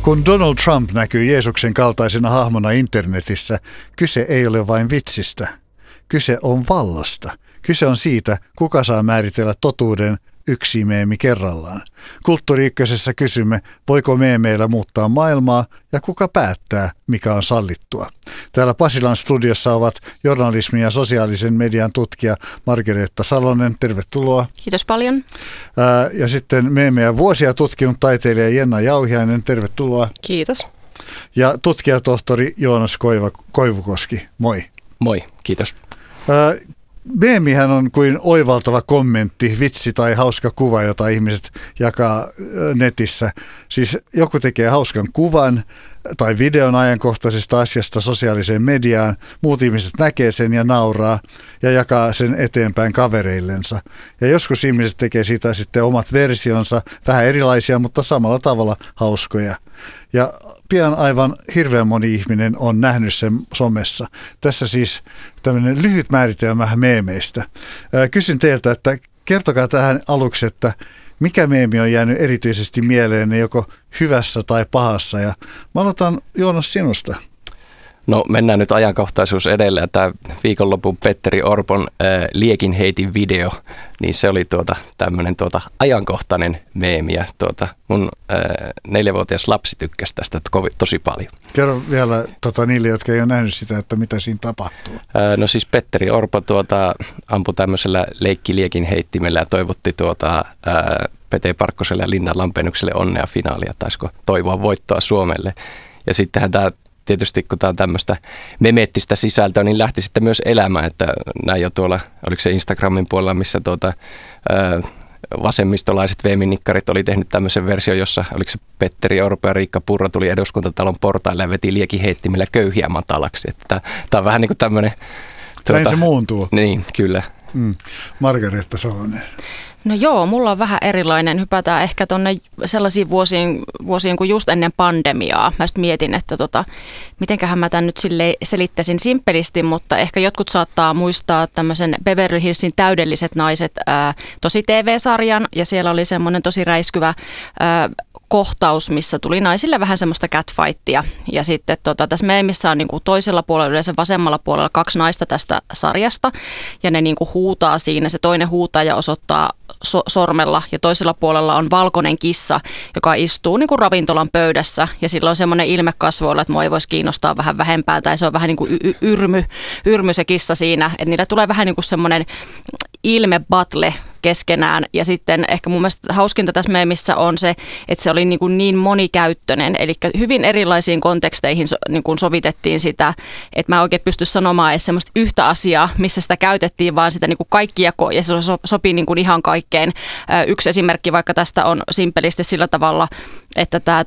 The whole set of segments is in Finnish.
Kun Donald Trump näkyy Jeesuksen kaltaisena hahmona internetissä, kyse ei ole vain vitsistä. Kyse on vallasta. Kyse on siitä, kuka saa määritellä totuuden yksi meemi kerrallaan. Kulttuuri Ykkösessä kysymme, voiko meemeillä muuttaa maailmaa ja kuka päättää, mikä on sallittua. Täällä Pasilan studiossa ovat journalismin ja sosiaalisen median tutkija Margareetta Salonen. Tervetuloa. Kiitos paljon. Ja sitten meemejä vuosia tutkinut taiteilija Jenna Jauhiainen. Tervetuloa. Kiitos. Ja tutkijatohtori Joonas Koivukoski. Moi. Moi, kiitos. Meemihän on kuin oivaltava kommentti, vitsi tai hauska kuva, jota ihmiset jakaa netissä. Siis joku tekee hauskan kuvan tai videon ajankohtaisesta asiasta sosiaaliseen mediaan. Muut ihmiset näkee sen ja nauraa ja jakaa sen eteenpäin kavereillensa. Ja joskus ihmiset tekee siitä sitten omat versionsa, vähän erilaisia, mutta samalla tavalla hauskoja. Ja pian aivan hirveän moni ihminen on nähnyt sen somessa. Tässä siis tämmöinen lyhyt määritelmä meemeistä. Kysyn teiltä, että kertokaa tähän aluksi, että mikä meemi on jäänyt erityisesti mieleenne joko hyvässä tai pahassa. Ja mä aloitan Joonas sinusta. No mennään nyt ajankohtaisuus edellä. Tämä viikonlopun Petteri Orpon liekinheitin video, niin se oli tämmöinen ajankohtainen meemi. Ja mun 4-vuotias lapsi tykkäsi tästä tosi paljon. Kerro vielä niille, jotka ei ole nähnyt sitä, että mitä siinä tapahtuu. No siis Petteri Orpo ampui tämmöisellä leikkiliekinheittimellä ja toivotti Pete Parkkoselle ja Linna Lampenukselle onnea finaalia. Taisiko toivoa voittoa Suomelle. Ja sittenhän tämä tietysti kun tämä on tämmöistä memeettistä sisältöä, niin lähti sitten myös elämään, että näin jo tuolla, oliko se Instagramin puolella, missä vasemmistolaiset veeminikkarit oli tehnyt tämmöisen version, jossa oliko se Petteri Orpo ja Riikka Purra tuli Eduskuntatalon portaille ja veti liekinheittimellä köyhiä matalaksi. Että tämä on vähän niin kuin tämmöinen. Näin se muuntuu. Niin, kyllä. Margareetta Salonen. No joo, mulla on vähän erilainen. Hypätään ehkä tuonne sellaisiin vuosiin kuin just ennen pandemiaa. Mä just mietin, että mitenköhän mä tämän nyt selittäisin simppelisti, mutta ehkä jotkut saattaa muistaa tämmöisen Beverly Hillsin Täydelliset naiset tosi TV-sarjan. Ja siellä oli semmoinen tosi räiskyvä kohtaus, missä tuli naisille vähän semmoista catfightia. Ja sitten tässä meemissä on niinku toisella puolella, yleensä vasemmalla puolella 2 naista tästä sarjasta. Ja ne niinku huutaa siinä. Se toinen huutaa ja osoittaa sormella ja toisella puolella on valkoinen kissa, joka istuu niin kuin ravintolan pöydässä ja sillä on semmoinen ilme kasvoilla, että mua ei voisi kiinnostaa vähän vähempää tai se on vähän niin kuin yrmy se kissa siinä, että niillä tulee vähän niin kuin semmoinen ilme battle keskenään ja sitten ehkä mun mielestä hauskinta tässä meemissä on se, että se oli niin monikäyttöinen, eli hyvin erilaisiin konteksteihin niin kuin sovitettiin sitä, että mä en oikein pysty sanomaan edes semmoista yhtä asiaa, missä sitä käytettiin, vaan sitä niin kuin kaikki jakoa ja se sopii niin kuin ihan kaikkeen. Yksi esimerkki vaikka tästä on simppelisti sillä tavalla, että tämä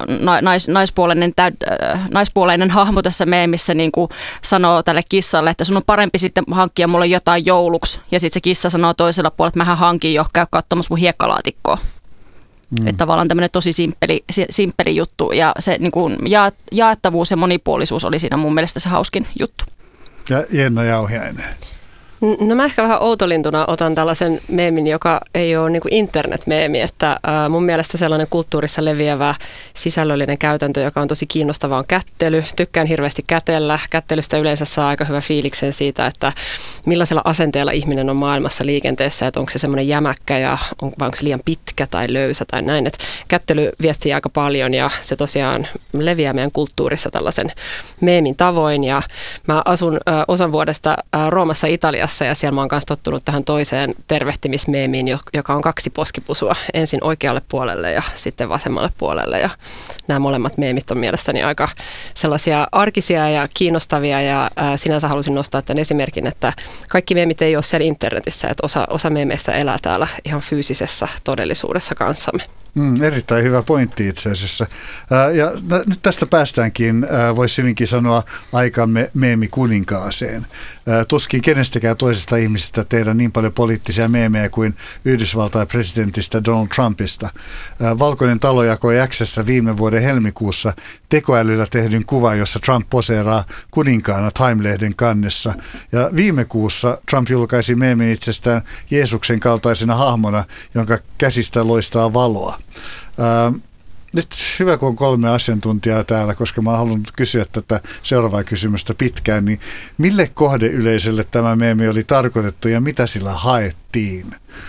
naispuoleinen hahmo tässä meemissä niin kuin sanoo tälle kissalle, että sun on parempi sitten hankkia mulle jotain jouluksi ja sitten se kissa sanoo toisella puolella, että mähän hankin jo, käy katsomassa mun hiekkalaatikkoa. Että tavallaan tämmöinen tosi simppeli juttu ja se niin kuin jaettavuus ja monipuolisuus oli siinä mun mielestä se hauskin juttu. Ja Jenna Jauhiainen. No mä ehkä vähän outolintuna otan tällaisen meemin, joka ei ole niin kuin internet-meemi, että mun mielestä sellainen kulttuurissa leviävä sisällöllinen käytäntö, joka on tosi kiinnostavaa, on kättely. Tykkään hirveästi kätellä. Kättelystä yleensä saa aika hyvä fiiliksen siitä, että millaisella asenteella ihminen on maailmassa liikenteessä, että onko se semmoinen jämäkkä vai onko se liian pitkä tai löysä tai näin. Että kättely viestii aika paljon ja se tosiaan leviää meidän kulttuurissa tällaisen meemin tavoin ja mä asun osan vuodesta Roomassa, Italiassa. Ja siellä mä oon kanssa tottunut tähän toiseen tervehtimismeemiin, joka on 2 poskipusua. Ensin oikealle puolelle ja sitten vasemmalle puolelle. Ja nämä molemmat meemit on mielestäni aika sellaisia arkisia ja kiinnostavia. Ja sinänsä halusin nostaa tämän esimerkin, että kaikki meemit ei ole siellä internetissä. Että osa meemeistä elää täällä ihan fyysisessä todellisuudessa kanssamme. Erittäin hyvä pointti itse asiassa. Ja nyt tästä päästäänkin, voisi hyvinkin sanoa, aikamme meemikuninkaaseen. Tuskin kenestäkään toisesta ihmisestä tehdä niin paljon poliittisia meemejä kuin Yhdysvaltain presidentistä Donald Trumpista. Valkoinen talo jakoi X:ssä viime vuoden helmikuussa tekoälyllä tehdyn kuvan, jossa Trump poseeraa kuninkaana Time-lehden kannessa. Ja viime kuussa Trump julkaisi meemin itsestään Jeesuksen kaltaisena hahmona, jonka käsistä loistaa valoa. Nyt hyvä, kun on 3 asiantuntijaa täällä, koska mä oon halunnut kysyä tätä seuraavaa kysymystä pitkään, niin mille kohdeyleisölle tämä meemi oli tarkoitettu ja mitä sillä haettiin?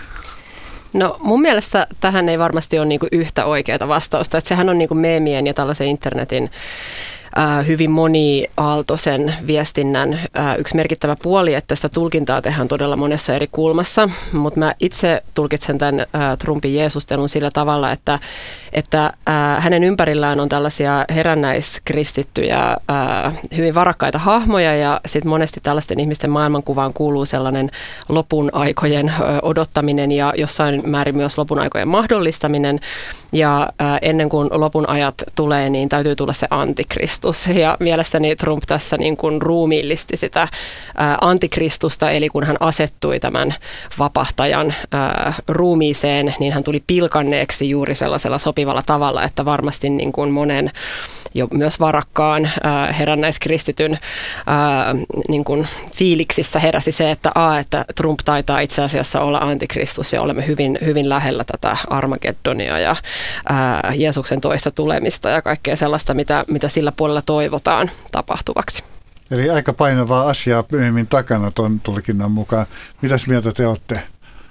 No mun mielestä tähän ei varmasti ole niinku yhtä oikeaa vastausta, että sehän on niinku meemien ja tällaisen internetin hyvin moniaaltoisen viestinnän yksi merkittävä puoli, että sitä tulkintaa tehdään todella monessa eri kulmassa, mutta mä itse tulkitsen tämän Trumpin Jeesustelun sillä tavalla, että hänen ympärillään on tällaisia herännäiskristittyjä, hyvin varakkaita hahmoja ja sitten monesti tällaisten ihmisten maailmankuvaan kuuluu sellainen lopun aikojen odottaminen ja jossain määrin myös lopun aikojen mahdollistaminen ja ennen kuin lopun ajat tulee, niin täytyy tulla se antikristus. Ja mielestäni Trump tässä niin kuin ruumiillisti sitä antikristusta, eli kun hän asettui tämän vapahtajan ruumiiseen, niin hän tuli pilkanneeksi juuri sellaisella sopivalla tavalla, että varmasti niin kuin monen jo myös varakkaan herännäiskristityn niin kuin fiiliksissä heräsi se, että Trump taitaa itse asiassa olla antikristus ja olemme hyvin, hyvin lähellä tätä Armageddonia ja Jeesuksen toista tulemista ja kaikkea sellaista, mitä sillä puolella toivotaan tapahtuvaksi. Eli aika painavaa asiaa myöhemmin takana tuon tulkinnan mukaan. Mitäs mieltä te olette?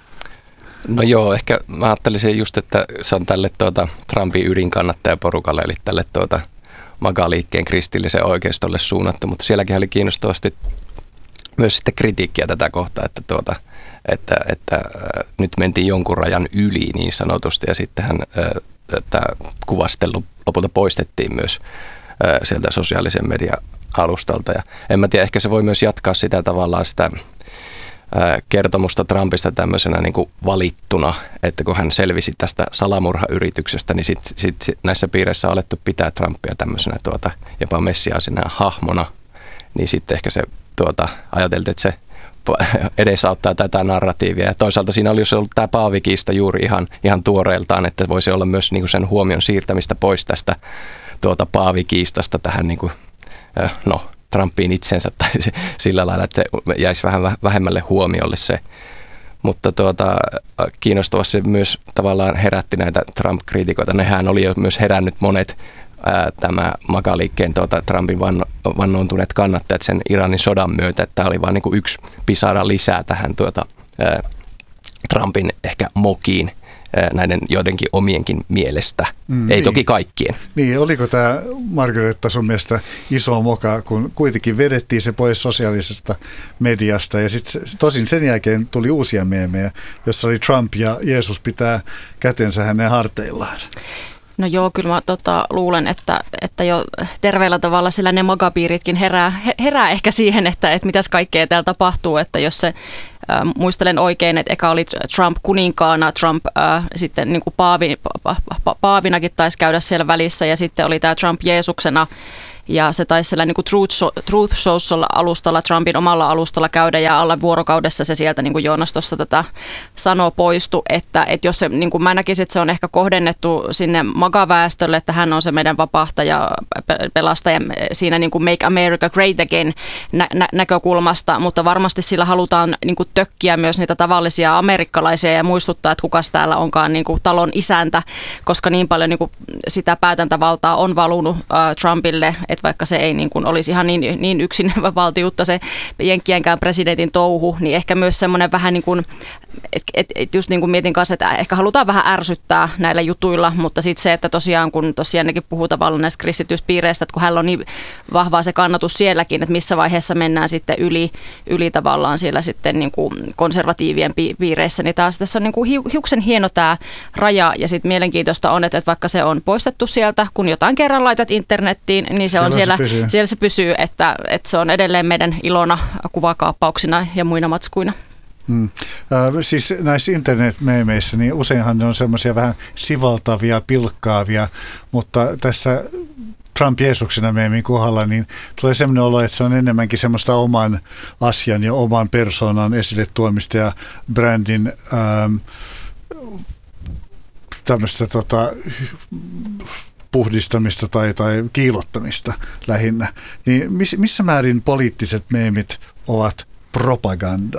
No joo, ehkä mä ajattelisin just, että se on tälle Trumpin ydinkannattajaporukalle, eli tälle MAGA-liikkeen kristilliseen oikeistolle suunnattu, mutta sielläkin oli kiinnostavasti myös sitten kritiikkiä tätä kohtaa, että nyt mentiin jonkun rajan yli niin sanotusti ja sittenhän tämä kuvastelu lopulta poistettiin myös sieltä sosiaalisen median alustalta ja en mä tiedä, ehkä se voi myös jatkaa sitä tavallaan sitä kertomusta Trumpista tämmöisenä niin kuin valittuna, että kun hän selvisi tästä salamurhayrityksestä, niin sit näissä piireissä on alettu pitää Trumpia tämmöisenä jopa messiaisena hahmona, niin sitten ehkä se ajateltiin, että se edesauttaa tätä narratiivia. Ja toisaalta siinä olisi ollut tämä paavikiista juuri ihan tuoreeltaan, että voisi olla myös niin kuin sen huomion siirtämistä pois tästä paavikiistasta tähän niin kuin, Trumpiin itsensä tai sillä lailla, että se jäisi vähän vähemmälle huomiolle se. Mutta kiinnostavasti se myös tavallaan herätti näitä Trump-kriitikoita. Nehän oli jo myös herännyt monet tämä MAGA-liikkeen Trumpin vannoontuneet kannattajat sen Iranin sodan myötä, että tämä oli vain niin kuin yksi pisara lisää tähän Trumpin ehkä mokiin näiden joidenkin omienkin mielestä. Ei toki kaikkien. Niin, oliko tämä Margaretta sun mielestä iso moka, kun kuitenkin vedettiin se pois sosiaalisesta mediasta ja sitten tosin sen jälkeen tuli uusia meemejä, jossa oli Trump ja Jeesus pitää kätensä hänen harteillaan. No joo, kyllä mä luulen, että jo terveellä tavalla sillä ne MAGA-piiritkin herää ehkä siihen, että mitäs kaikkea täällä tapahtuu, että jos se muistelen oikein, että eka oli Trump kuninkaana, Trump sitten niin kuin paavinakin taisi käydä siellä välissä ja sitten oli tämä Trump Jeesuksena. Ja se taisi siellä niin kuin Truth Social-alustalla, Trumpin omalla alustalla käydä ja alla vuorokaudessa se sieltä, niin kuin Joonas tuossa tätä sanoo, poistui. Että jos se, niin kuin mä näkisin, että se on ehkä kohdennettu sinne MAGA-väestölle, että hän on se meidän vapahtaja, pelastaja siinä niin kuin Make America Great Again näkökulmasta, mutta varmasti sillä halutaan niin kuin tökkiä myös niitä tavallisia amerikkalaisia ja muistuttaa, että kukas täällä onkaan niin kuin talon isäntä, koska niin paljon niin kuin sitä päätäntävaltaa on valunut Trumpille, että vaikka se ei niin kuin olisi ihan niin yksin valtiutta se jenkkienkään presidentin touhu, niin ehkä myös semmoinen vähän niin kuin, että just niin kuin mietin kanssa, että ehkä halutaan vähän ärsyttää näillä jutuilla, mutta sitten se, että tosiaan kun tosiaankin puhuu tavallaan näistä kristityistä piireistä, että kun hänellä on niin vahvaa se kannatus sielläkin, että missä vaiheessa mennään sitten yli tavallaan siellä sitten niin kuin konservatiivien piireissä, niin taas tässä on niin kuin hiuksen hieno tämä raja ja sitten mielenkiintoista on, että vaikka se on poistettu sieltä, kun jotain kerran laitat internettiin, niin se on siellä se pysyy, että se on edelleen meidän ilona kuvakaappauksina ja muina matskuina. Siis näissä internet-meemeissä, niin useinhan ne on semmoisia vähän sivaltavia, pilkkaavia, mutta tässä Trump Jeesuksena meemin kohdalla, niin tulee semmoinen olo, että se on enemmänkin semmoista oman asian ja oman persoonan esille tuomista ja brändin tämmöistä puhdistamista tai kiillottamista lähinnä. Niin missä määrin poliittiset meemit ovat propagandaa?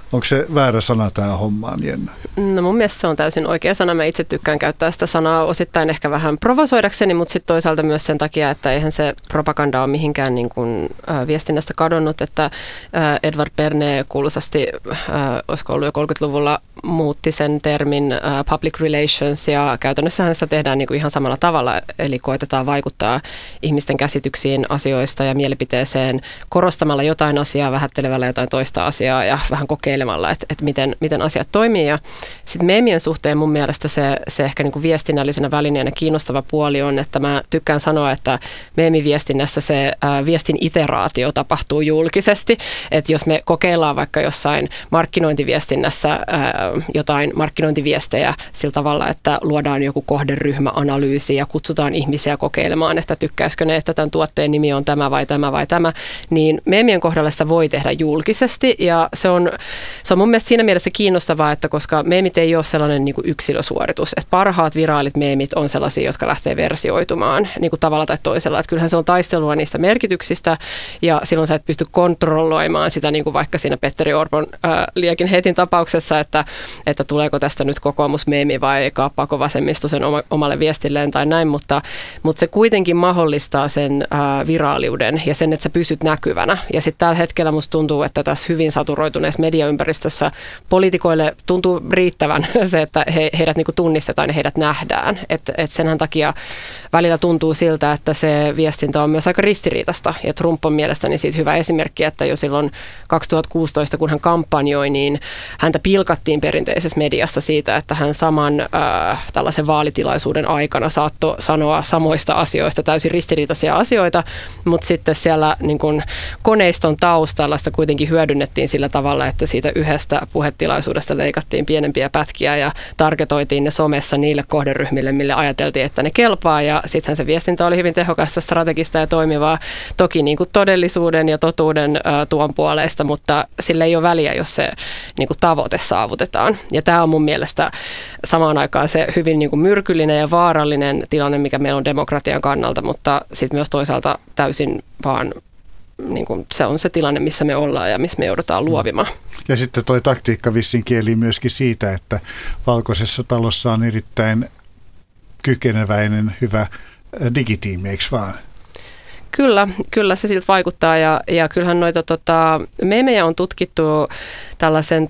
Onko se väärä sana tähän hommaan, Jenna? No mun mielestä se on täysin oikea sana. Mä itse tykkään käyttää sitä sanaa osittain ehkä vähän provosoidakseni, mutta sitten toisaalta myös sen takia, että eihän se propaganda ole mihinkään niin kuin, viestinnästä kadonnut. Että Edward Bernays kuuluisasti, olisiko ollut jo 30-luvulla, muutti sen termin public relations, ja käytännössähän sitä tehdään niin kuin ihan samalla tavalla, eli koetetaan vaikuttaa ihmisten käsityksiin asioista ja mielipiteeseen korostamalla jotain asiaa, vähättelevällä jotain toista asiaa ja vähän kokeilemalla, että miten asiat toimii. Ja sitten meemien suhteen mun mielestä se ehkä niin kuin viestinnällisenä välineenä kiinnostava puoli on, että mä tykkään sanoa, että meemiviestinnässä se viestin iteraatio tapahtuu julkisesti, että jos me kokeillaan vaikka jossain markkinointiviestinnässä jotain markkinointiviestejä sillä tavalla, että luodaan joku kohderyhmäanalyysi ja kutsutaan ihmisiä kokeilemaan, että tykkäisikö ne, että tämän tuotteen nimi on tämä vai tämä vai tämä, niin meemien kohdalla sitä voi tehdä julkisesti, ja se on mun mielestä siinä mielessä kiinnostavaa, että koska meemit ei ole sellainen niin kuin yksilösuoritus, että parhaat viraalit meemit on sellaisia, jotka lähtee versioitumaan niin kuin tavalla tai toisella, että kyllähän se on taistelua niistä merkityksistä, ja silloin sä et pysty kontrolloimaan sitä niin kuin vaikka siinä Petteri Orpon liekin heitin tapauksessa, että tuleeko tästä nyt kokoomusmeemi vai kaappaako vasemmisto sen omalle viestilleen tai näin, mutta se kuitenkin mahdollistaa sen viraaliuden ja sen, että sä pysyt näkyvänä. Ja sitten tällä hetkellä musta tuntuu, että tässä hyvin saturoituneessa mediaympäristössä poliitikoille tuntuu riittävän se, että heidät niinku tunnistetaan ja heidät nähdään. Et senhän takia välillä tuntuu siltä, että se viestintä on myös aika ristiriitasta. Ja Trump on mielestäni siitä hyvä esimerkki, että jo silloin 2016, kun hän kampanjoi, niin häntä pilkattiin perinteisessä mediassa siitä, että hän saman tällaisen vaalitilaisuuden aikana saattoi sanoa samoista asioista täysin ristiriitaisia asioita, mutta sitten siellä niin kun koneiston taustalla sitä kuitenkin hyödynnettiin sillä tavalla, että siitä yhdestä puhetilaisuudesta leikattiin pienempiä pätkiä ja targetoitiin ne somessa niille kohderyhmille, mille ajateltiin, että ne kelpaa, ja sittenhän se viestintä oli hyvin tehokasta, strategista ja toimivaa, toki niin kuin todellisuuden ja totuuden tuon puoleista, mutta sillä ei ole väliä, jos se niin kuin tavoite saavutetaan. Ja tämä on mun mielestä samaan aikaan se hyvin niin kuin myrkyllinen ja vaarallinen tilanne, mikä meillä on demokratian kannalta, mutta sitten myös toisaalta täysin vaan niin kuin se on se tilanne, missä me ollaan ja missä me joudutaan luovimaan. Ja sitten toi taktiikka vissiin kieli myöskin siitä, että Valkoisessa talossa on erittäin kykeneväinen, hyvä digitiimi, eikö vaan? Kyllä se siltä vaikuttaa, ja kyllähän noita meemejä on tutkittu tällaisen,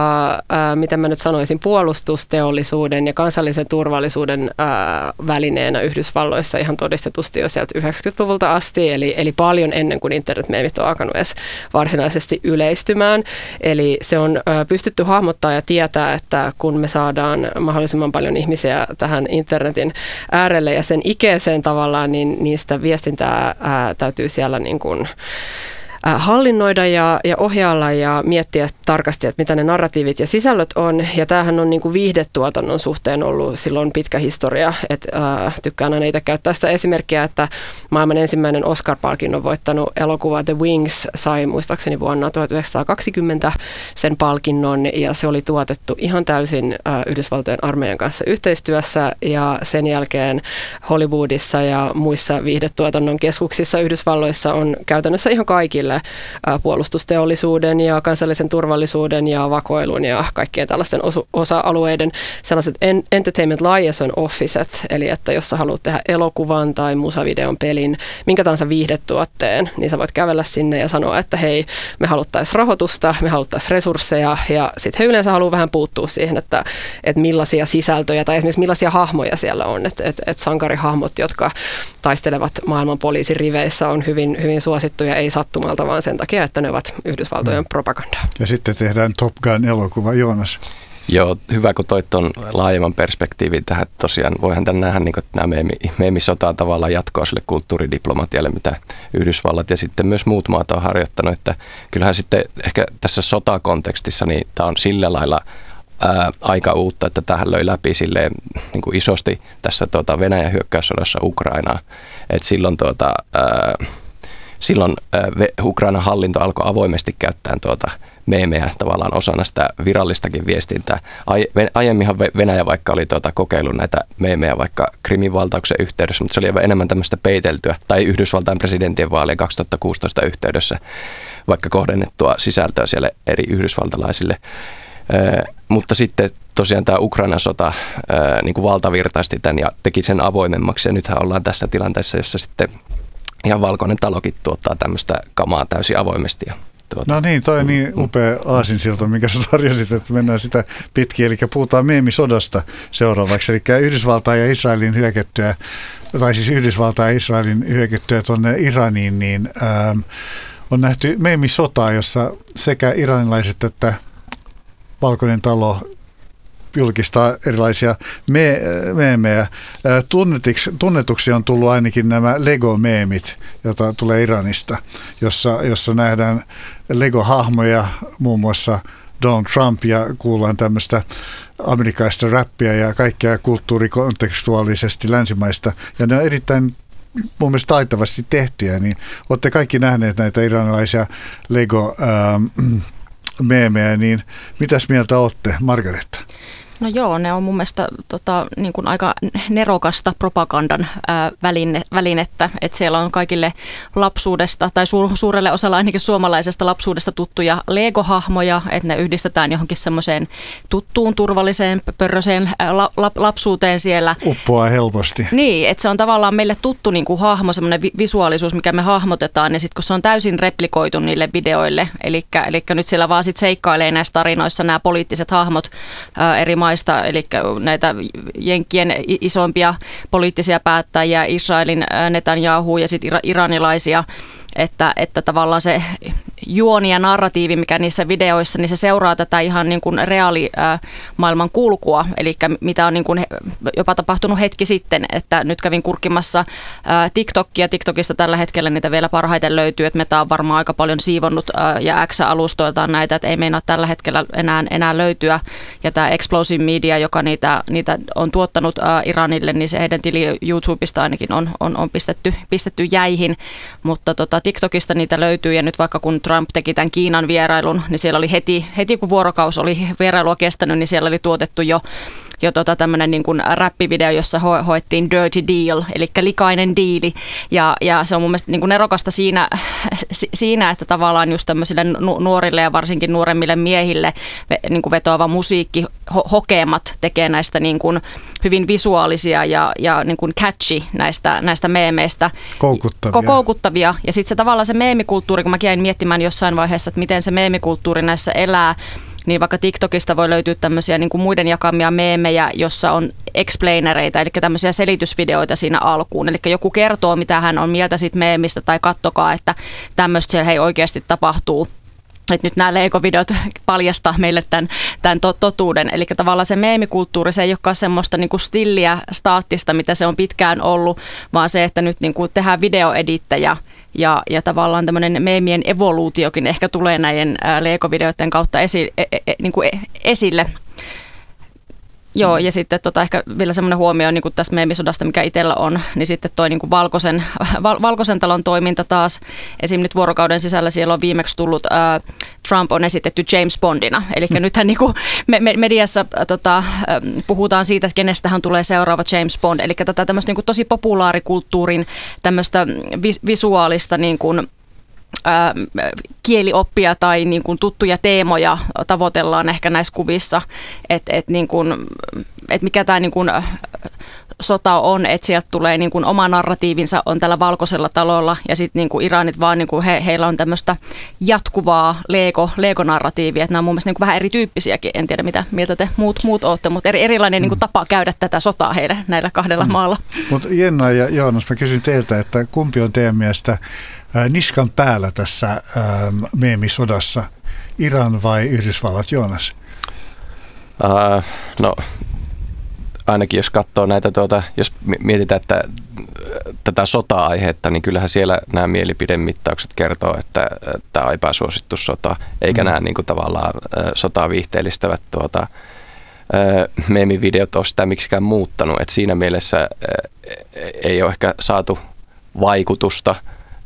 mitä mä nyt sanoisin, puolustusteollisuuden ja kansallisen turvallisuuden välineenä Yhdysvalloissa ihan todistetusti jo sieltä 90-luvulta asti, eli paljon ennen kuin internetmeemit on alkanut edes varsinaisesti yleistymään. Eli se on pystytty hahmottaa ja tietää, että kun me saadaan mahdollisimman paljon ihmisiä tähän internetin äärelle ja sen ikeeseen tavallaan, niin niistä viestintää täytyy siellä niin kuin hallinnoida ja ohjailla ja miettiä tarkasti, että mitä ne narratiivit ja sisällöt on. Ja tämähän on niin kuin viihdetuotannon suhteen ollut silloin pitkä historia. Tykkään aina itse käyttää sitä esimerkkiä, että maailman ensimmäinen Oscar-palkinnon voittanut elokuva The Wings sai muistaakseni vuonna 1920 sen palkinnon, ja se oli tuotettu ihan täysin Yhdysvaltojen armeijan kanssa yhteistyössä, ja sen jälkeen Hollywoodissa ja muissa viihdetuotannon keskuksissa Yhdysvalloissa on käytännössä ihan kaikille puolustusteollisuuden ja kansallisen turvallisuuden ja vakoilun ja kaikkien tällaisten osa-alueiden sellaiset entertainment liaison officet, eli että jos sä haluat tehdä elokuvan tai musavideon, pelin, minkä tahansa viihdetuotteen, niin sä voit kävellä sinne ja sanoa, että hei, me haluttaisiin rahoitusta, me haluttaisiin resursseja, ja sitten he yleensä haluaa vähän puuttua siihen, että millaisia sisältöjä tai esimerkiksi millaisia hahmoja siellä on, että sankarihahmot, jotka taistelevat maailman poliisin riveissä, on hyvin, hyvin suosittuja, ei sattumalta, vaan sen takia, että ne ovat Yhdysvaltojen propagandaa. Ja sitten tehdään Top Gun-elokuva, Joonas. Joo, hyvä kun toit tuon laajemman perspektiivin tähän. Tosiaan voihan tämän nähdä, niin että nämä meemisota on tavallaan jatkoa sille kulttuuridiplomatialle, mitä Yhdysvallat ja sitten myös muut maat on harjoittanut. Että kyllähän sitten ehkä tässä sotakontekstissa niin tämä on sillä lailla aika uutta, että tähän löi läpi silleen, niin kuin isosti tässä Venäjän hyökkäyssodassa Ukrainaa. Että silloin Ukrainan hallinto alkoi avoimesti käyttää meemejä tavallaan osana sitä virallistakin viestintää. Aiemminhan Venäjä vaikka oli kokeillut näitä meemejä vaikka Krimin valtauksen yhteydessä, mutta se oli enemmän tämmöistä peiteltyä, tai Yhdysvaltain presidentin vaalien 2016 yhteydessä vaikka kohdennettua sisältöä siellä eri yhdysvaltalaisille. Mutta sitten tosiaan tämä Ukrainan sota niin kuin valtavirtaisti tämän ja teki sen avoimemmaksi. Ja nythän ollaan tässä tilanteessa, jossa sitten ihan Valkoinen talokin tuottaa tämmöistä kamaa täysin avoimesti. No niin, toi on niin upea aasinsilta, minkä sä tarjosit, että mennään sitä pitkin. Eli puhutaan meemisodasta seuraavaksi. Eli Yhdysvaltain ja Israelin hyökättyä, tai siis Yhdysvaltain ja Israelin hyökättyä tuonne Iraniin, niin on nähty meemisotaa, jossa sekä iranilaiset että Valkoinen talo julkistaa erilaisia meemejä. Tunnetuksi on tullut ainakin nämä Lego-meemit, joita tulee Iranista, jossa nähdään Lego-hahmoja, muun muassa Donald Trump, ja kuullaan tämmöistä amerikkalaista räppiä ja kaikkea kulttuurikontekstuaalisesti länsimaista. Ja ne on erittäin mun mielestä taitavasti tehtyjä, niin olette kaikki nähneet näitä iranilaisia Lego-meemejä, niin mitäs mieltä olette, Margaretta? No joo, ne on mun mielestä niin kuin aika nerokasta propagandan välinettä, että siellä on kaikille lapsuudesta tai suurelle osalle ainakin suomalaisesta lapsuudesta tuttuja Lego-hahmoja, että ne yhdistetään johonkin semmoiseen tuttuun, turvalliseen, pörröseen lapsuuteen siellä. Uppoaa helposti. Niin, että se on tavallaan meille tuttu niin kuin hahmo, semmoinen visuaalisuus, mikä me hahmotetaan, ja sitten kun se on täysin replikoitu niille videoille, eli nyt siellä vaan sit seikkailee näissä tarinoissa nämä poliittiset hahmot eri maista, eli näitä jenkkien isompia poliittisia päättäjiä, Israelin Netanyahu ja sitten iranilaisia, että tavallaan se juoni ja narratiivi, mikä niissä videoissa, niin se seuraa tätä ihan niin kuin reaalimaailman kulkua, eli mitä on niin kuin jopa tapahtunut hetki sitten, että nyt kävin kurkkimassa TikTokia. TikTokista tällä hetkellä niitä vielä parhaiten löytyy, että Meta on varmaan aika paljon siivonnut ja X-alustoiltaan näitä, että ei meinaa tällä hetkellä enää löytyä, ja tämä Explosive Media, joka niitä on tuottanut Iranille, niin se heidän tili YouTubesta ainakin on pistetty jäihin, mutta TikTokista niitä löytyy, ja nyt vaikka kun Trump teki tämän Kiinan vierailun, niin siellä oli heti kun vuorokausi oli vierailua kestänyt, niin siellä oli tuotettu jo tämmöinen niin kuin räppivideo, jossa hoettiin dirty deal, eli likainen diili, ja se on mun mielestä niin kuin nerokasta siinä, että tavallaan just tämmöisille nuorille ja varsinkin nuoremmille miehille niin kuin vetoava musiikki, hokemat tekee näistä niin kuin hyvin visuaalisia ja niin kuin catchy näistä meemeistä. Koukuttavia. Ja sitten se tavallaan se meemikulttuuri, kun mä jäin miettimään jossain vaiheessa, että miten se meemikulttuuri näissä elää, niin vaikka TikTokista voi löytyä tämmöisiä niin kuin muiden jakamia meemejä, jossa on explainereita, eli tämmöisiä selitysvideoita siinä alkuun. Eli joku kertoo, mitä hän on mieltä siitä meemistä, tai kattokaa, että tämmöistä siellä oikeasti tapahtuu. Että nyt nämä Lego-videot paljastaa meille tämän totuuden. Eli tavallaan se meemikulttuuri, se ei olekaan semmoista niin kuin stilliä, staattista, mitä se on pitkään ollut, vaan se, että nyt niin kuin tehdään videoedittäjä ja tavallaan tämmöinen meemien evoluutiokin ehkä tulee näiden Lego-videoiden kautta niin kuin esille. Joo, ja sitten ehkä vielä semmoinen huomio niin kuin tästä meemisodasta, mikä itsellä on, niin sitten toi niin kuin Valkoisen talon toiminta taas. Esimerkiksi nyt vuorokauden sisällä siellä on viimeksi tullut, Trump on esitetty James Bondina. Eli nythän niin kuin mediassa puhutaan siitä, että kenestähän tulee seuraava James Bond. Eli tätä tämmöistä niin kuin tosi populaarikulttuurin tämmöistä visuaalista niin kuin kielioppia tai niin kuin tuttuja teemoja tavoitellaan ehkä näissä kuvissa, että niin kuin, mikä tämä niin kuin sota on, että sieltä tulee niin kuin oma narratiivinsa on tällä Valkoisella talolla, ja sitten niin kuin Iranit vaan niin kuin heillä on tämmöistä jatkuvaa Lego-narratiivia, että nämä on mun mielestä niin kuin vähän erityyppisiäkin, en tiedä mitä mieltä te muut olette, mutta erilainen niin kuin tapa käydä tätä sotaa heille näillä kahdella maalla. Mutta Jenna ja Joonas, mä kysyn teiltä, että kumpi on teidän mielestä niskan päällä tässä meemisodassa, Iran vai Yhdysvallat, Joonas? No ainakin jos katsoo näitä, jos mietitään että tätä sota-aihetta, niin kyllähän siellä nämä mielipidemittaukset kertoo, että tämä on epäsuosittu sota, eikä nämä niin kuin tavallaan sotaa viihteellistävät meemivideot ole sitä miksikään muuttanut. Et siinä mielessä ei ole ehkä saatu vaikutusta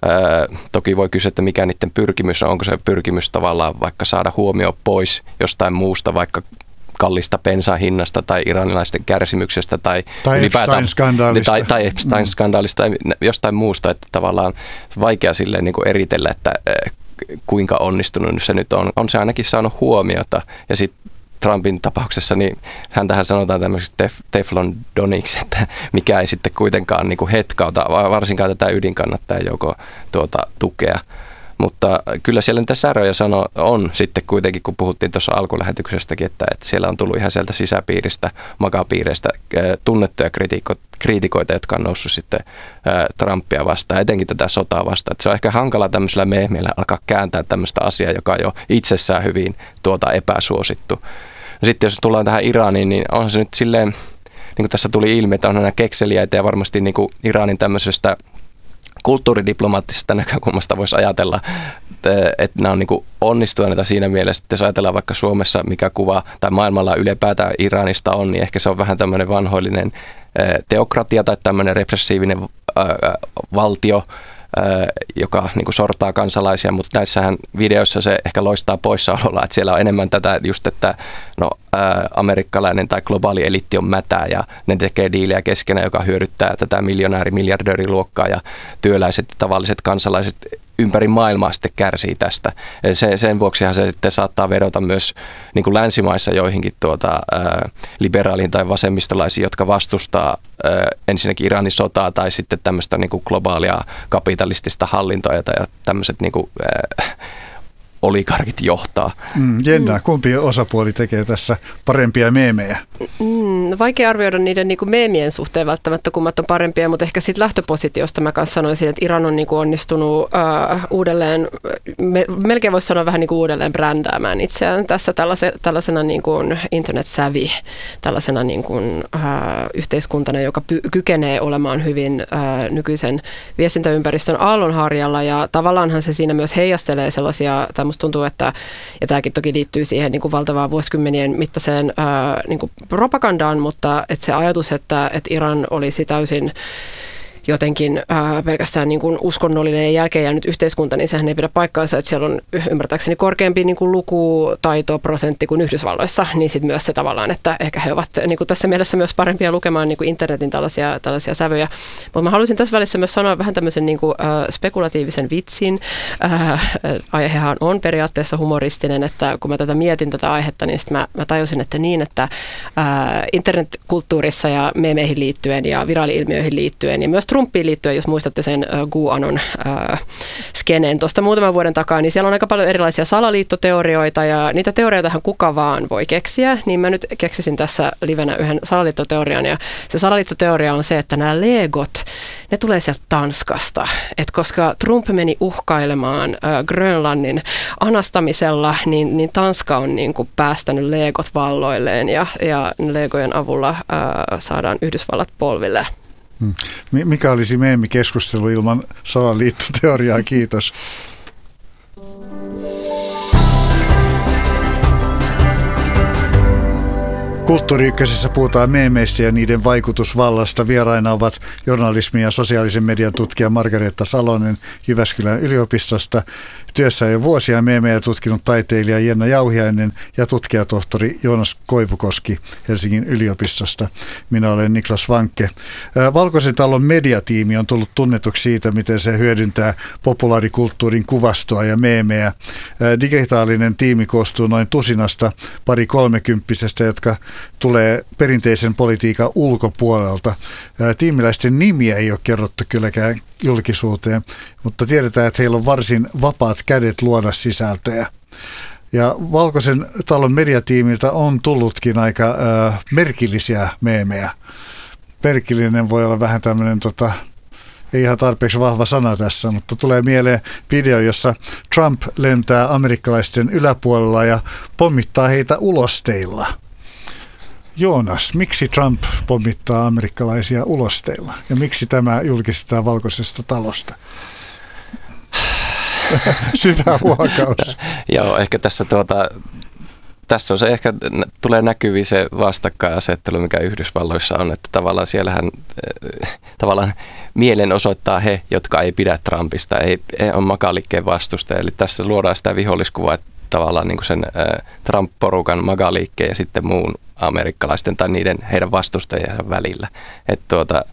Toki voi kysyä, että mikä niiden pyrkimys on. Onko se pyrkimys tavallaan vaikka saada huomio pois jostain muusta, vaikka kallista bensan hinnasta tai iranilaisten kärsimyksestä tai Epstein-skandaalista. Tai Epstein-skandaalista tai jostain muusta, että tavallaan vaikea silleen niin kuin eritellä, että kuinka onnistunut se nyt on. On se ainakin saanut huomiota ja sitten Trumpin tapauksessa, niin häntähän sanotaan tämmöiseksi Teflon Doniksi, että mikä ei sitten kuitenkaan niin kuin hetkauta, varsinkaan tätä ydinkannattajajoukon tukea. Mutta kyllä siellä niitä säröjä on sitten kuitenkin, kun puhuttiin tuossa alkulähetyksestäkin, että siellä on tullut ihan sieltä sisäpiiristä, makapiireistä tunnettuja kriitikoita, jotka on noussut sitten Trumpia vastaan, etenkin tätä sotaa vastaan. Että se on ehkä hankala tämmöisellä meemillä alkaa kääntää tämmöistä asiaa, joka on jo itsessään hyvin epäsuosittu. Ja sitten jos tullaan tähän Iraniin, niin onhan se nyt silleen, niin kuin tässä tuli ilmi, että on nämä kekseliäitä ja varmasti niin kuin Iranin tämmöisestä kulttuuridiplomaattisesta näkökulmasta voisi ajatella, että nämä on niin kuin onnistuneita siinä mielessä, että jos ajatellaan vaikka Suomessa, mikä kuva tai maailmalla ylipäätään Iranista on, niin ehkä se on vähän tämmöinen vanhoillinen teokratia tai tämmöinen repressiivinen valtio, joka niin kuin sortaa kansalaisia, mutta näissähän videoissa se ehkä loistaa poissaololla, että siellä on enemmän tätä just, että amerikkalainen tai globaali eliitti on mätää ja ne tekee diilejä keskenään, joka hyödyttää tätä miljardööriluokkaa ja työläiset ja tavalliset kansalaiset ympäri maailmaa sitten kärsii tästä. Sen vuoksihan se sitten saattaa vedota myös niin kuin länsimaissa joihinkin liberaaliin tai vasemmistolaisiin, jotka vastustaa ensinnäkin Iranin sotaa tai sitten tämmöistä niin kuin globaalia kapitalistista hallintoa, ja tämmöiset niin kuin, oligarkit johtaa. Jännää, kumpi osapuoli tekee tässä parempia meemejä? Vaikea arvioida niiden niin kuin meemien suhteen välttämättä, kummat on parempia, mutta ehkä siitä lähtöpositiosta mä kanssa sanoisin, että Iran on niin kuin onnistunut uudelleen, melkein voisi sanoa vähän niin kuin uudelleen brändäämään itseään tässä tällaisena niin kuin internet-savvy, tällaisena niin kuin, yhteiskuntana, joka kykenee olemaan hyvin nykyisen viestintäympäristön aallonharjalla, ja tavallaanhan se siinä myös heijastelee sellaisia, musta tuntuu, että, ja tämäkin toki liittyy siihen niin kuin valtavaan vuosikymmenien mittaiseen niin kuin propagandaan, mutta että se ajatus, että Iran olisi täysin jotenkin pelkästään niin kuin uskonnollinen ja jälkeen jäänyt yhteiskunta, niin sehän ei pidä paikkaansa, että siellä on ymmärtääkseni korkeampi niin kuin lukutaitoprosentti kuin Yhdysvalloissa, niin sitten myös se tavallaan, että ehkä he ovat niin kuin tässä mielessä myös parempia lukemaan niin kuin internetin tällaisia sävyjä. Mutta mä haluaisin tässä välissä myös sanoa vähän tämmöisen niin kuin, spekulatiivisen vitsin. Aihehan on periaatteessa humoristinen, että kun mä mietin tätä aihetta, niin sitten mä tajusin, että niin, että internetkulttuurissa ja meemeihin liittyen ja viraali-ilmiöihin liittyen ja myös Trumpiin liittyen, jos muistatte sen QAnon skeneen tuosta muutaman vuoden takaa, niin siellä on aika paljon erilaisia salaliittoteorioita, ja niitä teorioitahan kuka vaan voi keksiä, niin mä nyt keksisin tässä livenä yhden salaliittoteorian, ja se salaliittoteoria on se, että nämä legot, ne tulee sieltä Tanskasta, että koska Trump meni uhkailemaan Grönlannin anastamisella, niin Tanska on niin kuin päästänyt legot valloilleen, ja legojen avulla saadaan Yhdysvallat polville. Mikä olisi meemikeskustelu ilman salaliittoteoriaa? Kiitos. Kulttuuri Ykkösessä puhutaan meemeistä ja niiden vaikutusvallasta. Vieraina ovat journalismin ja sosiaalisen median tutkija Margareetta Salonen Jyväskylän yliopistosta, työssä jo vuosia meemejä tutkinut taiteilija Jenna Jauhiainen ja tutkijatohtori Joonas Koivukoski Helsingin yliopistosta. Minä olen Niklas Vankke. Valkoisen talon mediatiimi on tullut tunnetuksi siitä, miten se hyödyntää populaarikulttuurin kuvastoa ja meemejä. Digitaalinen tiimi koostuu noin tusinasta pari 30-vuotiaista, jotka tulee perinteisen politiikan ulkopuolelta. Tiimiläisten nimiä ei ole kerrottu kylläkään julkisuuteen, mutta tiedetään, että heillä on varsin vapaat kädet luoda sisältöjä. Ja Valkoisen talon mediatiimiltä on tullutkin aika merkillisiä meemejä. Merkillinen voi olla vähän tämmöinen, ei ihan tarpeeksi vahva sana tässä, mutta tulee mieleen video, jossa Trump lentää amerikkalaisten yläpuolella ja pommittaa heitä ulosteilla. Joonas, miksi Trump pommittaa amerikkalaisia ulosteilla? Ja miksi tämä julkistetaan Valkoisesta talosta? Syvä huokaus. Joo, ehkä tässä on se ehkä tulee näkyviin se vastakkainasettelu, mikä Yhdysvalloissa on, että tavallaan siellähän mielen osoittaa he, jotka ei pidä Trumpista, he on MAGA-liikkeen vastustaja. Eli tässä luodaan sitä viholliskuvaa, että tavallaan niin kuin sen Trump-porukan MAGA-liikkeen ja sitten muun amerikkalaisten tai heidän vastustajien välillä. Että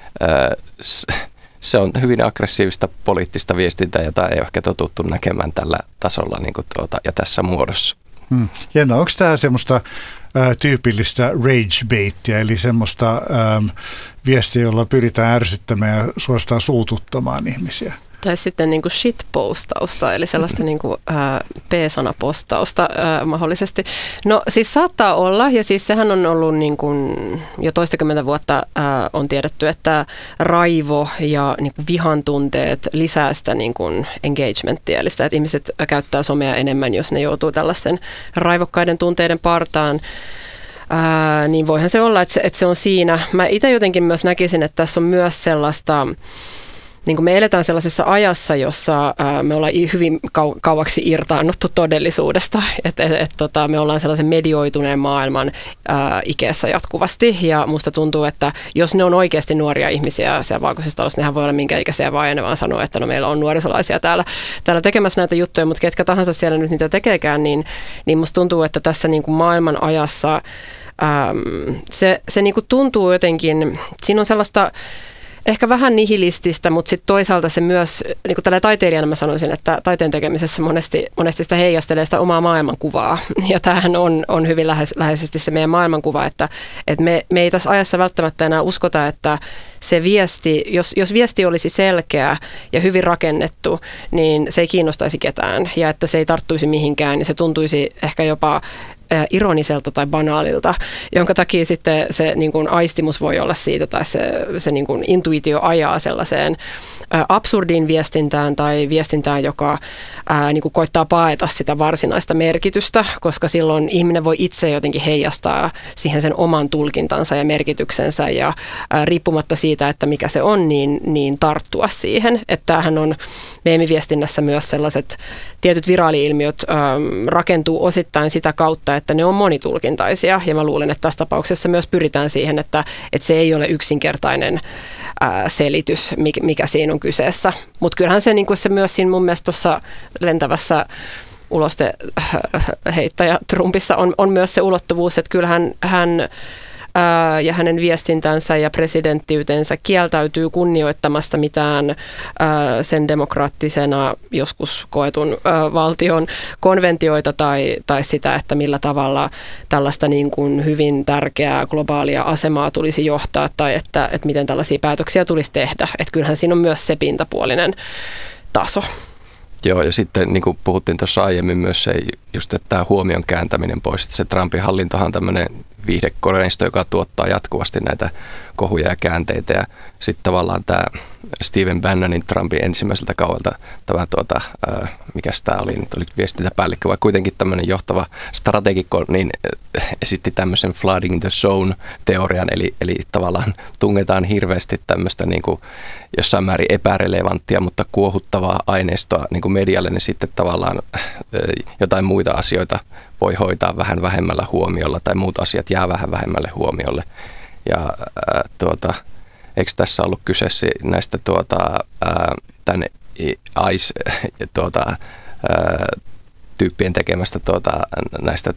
se on hyvin aggressiivista poliittista viestintää, jota ei ole ehkä totuttu näkemään tällä tasolla niin kuin ja tässä muodossa. Jenna, onko tämä semmoista tyypillistä rage baittia, eli semmoista viestiä, jolla pyritään ärsyttämään ja suorastaan suututtamaan ihmisiä? Tai sitten niin kuin shitpostausta, eli sellaista niin kuin, P-sanapostausta mahdollisesti. No siis saattaa olla, ja siis sehän on ollut niin kuin, jo toistakymmentä vuotta on tiedetty, että raivo ja niin kuin vihan tunteet lisää sitä niin kuin engagementtia, eli sitä, että ihmiset käyttää somea enemmän, jos ne joutuu tällaisten raivokkaiden tunteiden partaan. Niin voihan se olla, että se on siinä. Mä itse jotenkin myös näkisin, että tässä on myös sellaista, niin kuin me eletään sellaisessa ajassa, jossa me ollaan hyvin kauaksi irtaannuttu todellisuudesta, että me ollaan sellaisen medioituneen maailman ikeessä jatkuvasti, ja musta tuntuu, että jos ne on oikeasti nuoria ihmisiä siellä Valkoisessa talossa, nehän voi olla minkä ikäisiä vaan, ja ne vaan sanoo, että no meillä on nuorisolaisia täällä tekemässä näitä juttuja, mutta ketkä tahansa siellä nyt niitä tekeekään, niin musta tuntuu, että tässä niin kuin maailman ajassa se niin kuin tuntuu jotenkin, siinä on sellaista ehkä vähän nihilististä, mutta sitten toisaalta se myös, niin kuin tällä taiteilijana mä sanoisin, että taiteen tekemisessä monesti sitä heijastelee sitä omaa maailmankuvaa. Ja tämähän on hyvin läheisesti se meidän maailmankuva, että me ei tässä ajassa välttämättä enää uskota, että se viesti, jos viesti olisi selkeä ja hyvin rakennettu, niin se ei kiinnostaisi ketään ja että se ei tarttuisi mihinkään ja se tuntuisi ehkä jopa ironiselta tai banaalilta, jonka takia sitten se niin kuin aistimus voi olla siitä tai se niin kuin intuitio ajaa sellaiseen absurdiin viestintään tai viestintään, joka niin kuin koittaa paeta sitä varsinaista merkitystä, koska silloin ihminen voi itse jotenkin heijastaa siihen sen oman tulkintansa ja merkityksensä ja riippumatta siitä, että mikä se on, niin tarttua siihen. Että tämähän on meemiviestinnässä myös sellaiset tietyt viraali-ilmiöt rakentuu osittain sitä kautta, että ne on monitulkintaisia ja mä luulen, että tässä tapauksessa myös pyritään siihen, että se ei ole yksinkertainen selitys, mikä siinä on kyseessä. Mutta kyllähän se, niin kuin se myös siinä mun mielestä tuossa lentävässä ulosteheittäjä Trumpissa on myös se ulottuvuus, että kyllähän hän ja hänen viestintänsä ja presidenttiytensä kieltäytyy kunnioittamasta mitään sen demokraattisena joskus koetun valtion konventioita tai sitä, että millä tavalla tällaista niin kuin hyvin tärkeää globaalia asemaa tulisi johtaa tai että miten tällaisia päätöksiä tulisi tehdä. Että kyllähän siinä on myös se pintapuolinen taso. Joo, ja sitten niin kuin puhuttiin tuossa aiemmin myös se, just että tämä huomion kääntäminen pois. Että se Trumpin hallintohan on tämmöinen viihdekoneisto, joka tuottaa jatkuvasti näitä kohuja ja käänteitä. Ja sitten tavallaan tämä Stephen Bannonin Trumpin ensimmäiseltä kaudelta, tämä mikäs tämä oli, nyt oli viestintäpäällikkö, vai kuitenkin tämmöinen johtava strategikko, niin esitti tämmöisen flooding the zone-teorian, eli tavallaan tungetaan hirveästi tämmöistä niin kuin jossain määrin epärelevanttia, mutta kuohuttavaa aineistoa niin kuin medialle, niin sitten tavallaan jotain muita asioita voi hoitaa vähän vähemmällä huomiolla tai muut asiat jää vähän vähemmälle huomiolle. Ja eikö tässä ollut kyse näistä tämän ICE tyyppien tekemästä näistä